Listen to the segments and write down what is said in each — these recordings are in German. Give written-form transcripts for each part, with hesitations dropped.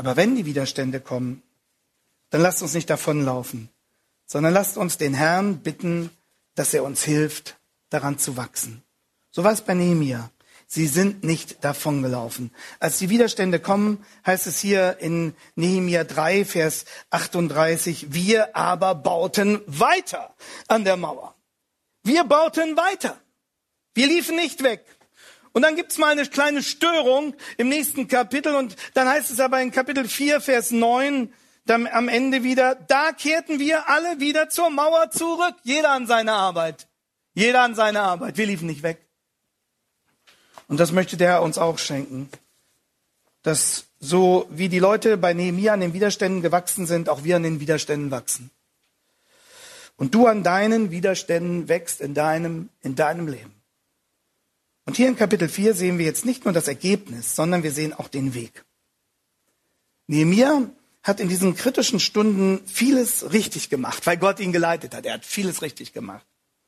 Aber wenn die Widerstände kommen, dann lasst uns nicht davonlaufen, sondern lasst uns den Herrn bitten, dass er uns hilft, daran zu wachsen. So war es bei Nehemia. Sie sind nicht davongelaufen. Als die Widerstände kommen, heißt es hier in Nehemia 3, Vers 38, wir aber bauten weiter an der Mauer. Wir bauten weiter. Wir liefen nicht weg. Und dann gibt's mal eine kleine Störung im nächsten Kapitel und dann heißt es aber in Kapitel 4, Vers 9, dann am Ende wieder, da kehrten wir alle wieder zur Mauer zurück. Jeder an seine Arbeit. Jeder an seine Arbeit. Wir liefen nicht weg. Und das möchte der Herr uns auch schenken. Dass so wie die Leute bei Nehemia an den Widerständen gewachsen sind, auch wir an den Widerständen wachsen. Und du an deinen Widerständen wächst in deinem Leben. Und hier in Kapitel 4 sehen wir jetzt nicht nur das Ergebnis, sondern wir sehen auch den Weg. Nehemia hat in diesen kritischen Stunden vieles richtig gemacht, weil Gott ihn geleitet hat. Er hat vieles richtig gemacht.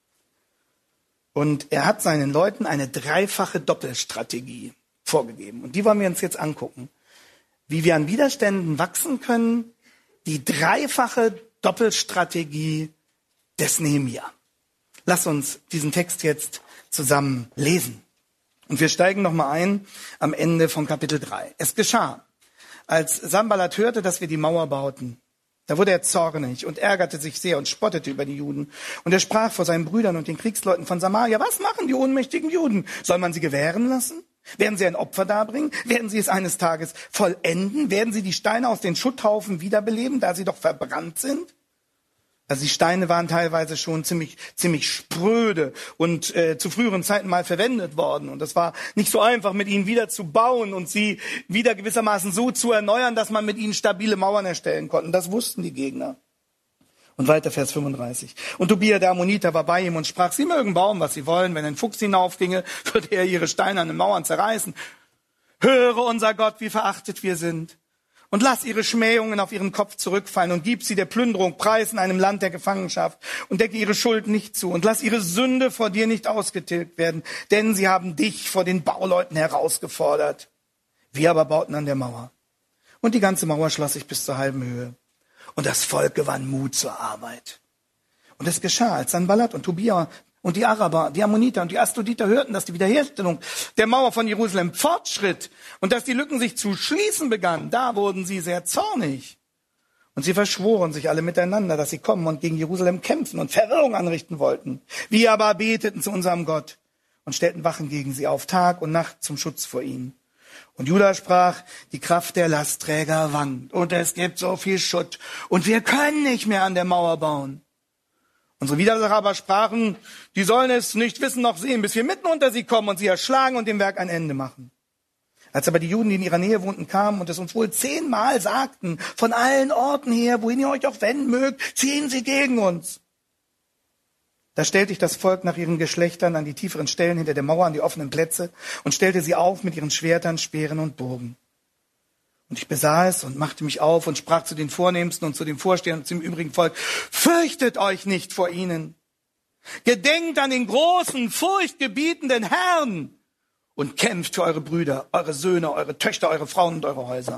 Und er hat seinen Leuten eine dreifache Doppelstrategie vorgegeben. Und die wollen wir uns jetzt angucken. Wie wir an Widerständen wachsen können, die dreifache Doppelstrategie des Nehemia. Lass uns diesen Text jetzt zusammen lesen. Und wir steigen nochmal ein am Ende von Kapitel 3. Es geschah, als Sanballat hörte, dass wir die Mauer bauten. Da wurde er zornig und ärgerte sich sehr und spottete über die Juden. Und er sprach vor seinen Brüdern und den Kriegsleuten von Samaria, was machen die ohnmächtigen Juden? Soll man sie gewähren lassen? Werden sie ein Opfer darbringen? Werden sie es eines Tages vollenden? Werden sie die Steine aus den Schutthaufen wiederbeleben, da sie doch verbrannt sind? Also die Steine waren teilweise schon ziemlich spröde und zu früheren Zeiten mal verwendet worden. Und das war nicht so einfach, mit ihnen wieder zu bauen und sie wieder gewissermaßen so zu erneuern, dass man mit ihnen stabile Mauern erstellen konnte. Das wussten die Gegner. Und weiter Vers 35. Und Tobia der Ammoniter war bei ihm und sprach, sie mögen bauen, was sie wollen. Wenn ein Fuchs hinaufginge, würde er ihre Steine an den Mauern zerreißen. Höre unser Gott, wie verachtet wir sind. Und lass ihre Schmähungen auf ihren Kopf zurückfallen und gib sie der Plünderung preis in einem Land der Gefangenschaft und decke ihre Schuld nicht zu und lass ihre Sünde vor dir nicht ausgetilgt werden, denn sie haben dich vor den Bauleuten herausgefordert. Wir aber bauten an der Mauer. Und die ganze Mauer schloss sich bis zur halben Höhe. Und das Volk gewann Mut zur Arbeit. Und es geschah, als Sanballat und Tobia und die Araber, die Ammoniter und die Asdoditer hörten, dass die Wiederherstellung der Mauer von Jerusalem fortschritt und dass die Lücken sich zu schließen begannen, da wurden sie sehr zornig. Und sie verschworen sich alle miteinander, dass sie kommen und gegen Jerusalem kämpfen und Verwirrung anrichten wollten. Wir aber beteten zu unserem Gott und stellten Wachen gegen sie auf, Tag und Nacht zum Schutz vor ihnen. Und Juda sprach, die Kraft der Lastträger wankt und es gibt so viel Schutt und wir können nicht mehr an der Mauer bauen. Unsere Widersacher aber sprachen, die sollen es nicht wissen noch sehen, bis wir mitten unter sie kommen und sie erschlagen und dem Werk ein Ende machen. Als aber die Juden, die in ihrer Nähe wohnten, kamen und es uns wohl 10-mal sagten, von allen Orten her, wohin ihr euch auch wenden mögt, ziehen sie gegen uns. Da stellte ich das Volk nach ihren Geschlechtern an die tieferen Stellen hinter der Mauer, an die offenen Plätze und stellte sie auf mit ihren Schwertern, Speeren und Bogen. Und ich besah es und machte mich auf und sprach zu den Vornehmsten und zu den Vorstehern und zum übrigen Volk, fürchtet euch nicht vor ihnen. Gedenkt an den großen, furchtgebietenden Herrn und kämpft für eure Brüder, eure Söhne, eure Töchter, eure Frauen und eure Häuser.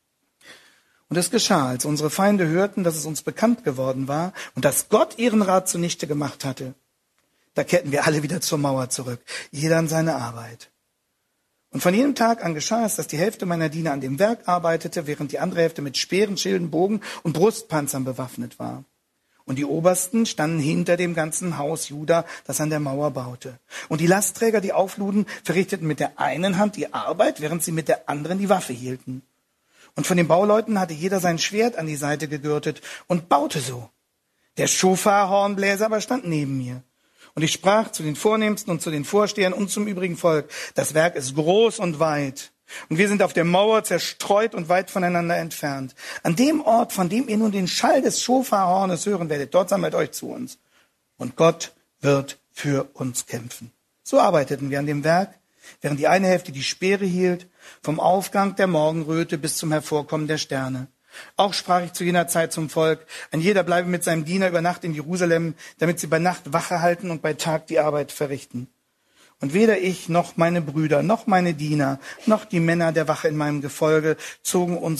Und es geschah, als unsere Feinde hörten, dass es uns bekannt geworden war und dass Gott ihren Rat zunichte gemacht hatte. Da kehrten wir alle wieder zur Mauer zurück, jeder an seine Arbeit. Und von jenem Tag an geschah es, dass die Hälfte meiner Diener an dem Werk arbeitete, während die andere Hälfte mit Speeren, Schilden, Bogen und Brustpanzern bewaffnet war. Und die Obersten standen hinter dem ganzen Haus Juda, das an der Mauer baute. Und die Lastträger, die aufluden, verrichteten mit der einen Hand die Arbeit, während sie mit der anderen die Waffe hielten. Und von den Bauleuten hatte jeder sein Schwert an die Seite gegürtet und baute so. Der Schofar-Hornbläser aber stand neben mir. Und ich sprach zu den Vornehmsten und zu den Vorstehern und zum übrigen Volk, das Werk ist groß und weit. Und wir sind auf der Mauer zerstreut und weit voneinander entfernt. An dem Ort, von dem ihr nun den Schall des Schofarhornes hören werdet, dort sammelt euch zu uns. Und Gott wird für uns kämpfen. So arbeiteten wir an dem Werk, während die eine Hälfte die Speere hielt, vom Aufgang der Morgenröte bis zum Hervorkommen der Sterne. Auch sprach ich zu jener Zeit zum Volk, ein jeder bleibe mit seinem Diener über Nacht in Jerusalem, damit sie bei Nacht Wache halten und bei Tag die Arbeit verrichten. Und weder ich, noch meine Brüder, noch meine Diener, noch die Männer der Wache in meinem Gefolge zogen uns